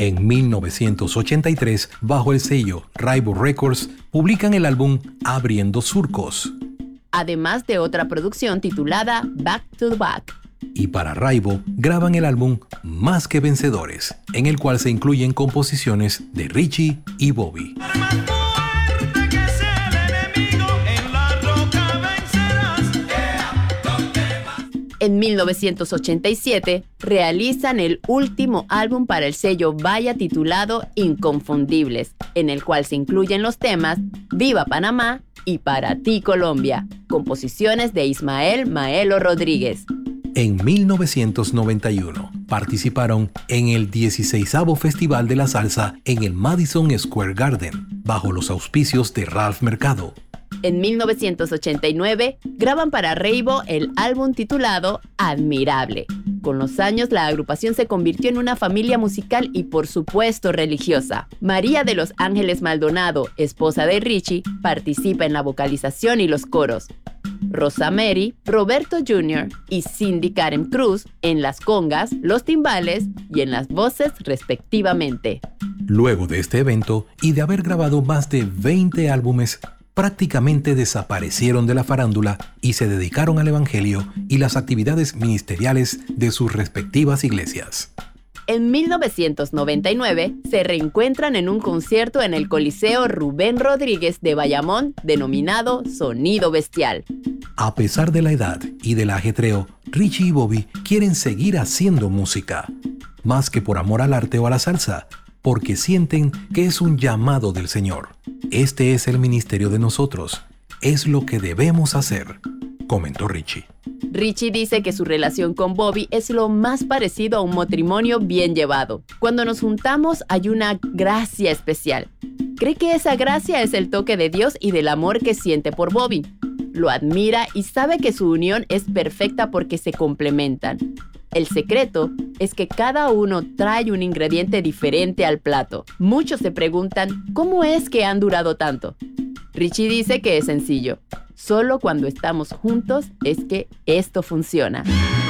En 1983, bajo el sello Raibo Records, publican el álbum Abriendo Surcos. Además de otra producción titulada Back to the Back. Y para Raibo graban el álbum Más que Vencedores, en el cual se incluyen composiciones de Richie y Bobby. En 1987 realizan el último álbum para el sello Vaya titulado Inconfundibles, en el cual se incluyen los temas Viva Panamá y Para ti Colombia, composiciones de Ismael Maelo Rodríguez. En 1991 participaron en el 16º Festival de la Salsa en el Madison Square Garden, bajo los auspicios de Ralph Mercado. En 1989 graban para Raibo el álbum titulado Admirable. Con los años la agrupación se convirtió en una familia musical y por supuesto religiosa. María de los Ángeles Maldonado, esposa de Richie, participa en la vocalización y los coros. Rosa Mary, Roberto Jr. y Cindy Karen Cruz en las congas, los timbales y en las voces respectivamente. Luego de este evento y de haber grabado más de 20 álbumes, prácticamente desaparecieron de la farándula y se dedicaron al evangelio y las actividades ministeriales de sus respectivas iglesias. En 1999 se reencuentran en un concierto en el Coliseo Rubén Rodríguez de Bayamón denominado Sonido Bestial. A pesar de la edad y del ajetreo, Richie y Bobby quieren seguir haciendo música, más que por amor al arte o a la salsa, porque sienten que es un llamado del Señor. Este es el ministerio de nosotros, es lo que debemos hacer, comentó Richie. Richie dice que su relación con Bobby es lo más parecido a un matrimonio bien llevado. Cuando nos juntamos hay una gracia especial. Cree que esa gracia es el toque de Dios y del amor que siente por Bobby. Lo admira y sabe que su unión es perfecta porque se complementan. El secreto es que cada uno trae un ingrediente diferente al plato. Muchos se preguntan, ¿cómo es que han durado tanto? Richie dice que es sencillo. Solo cuando estamos juntos es que esto funciona.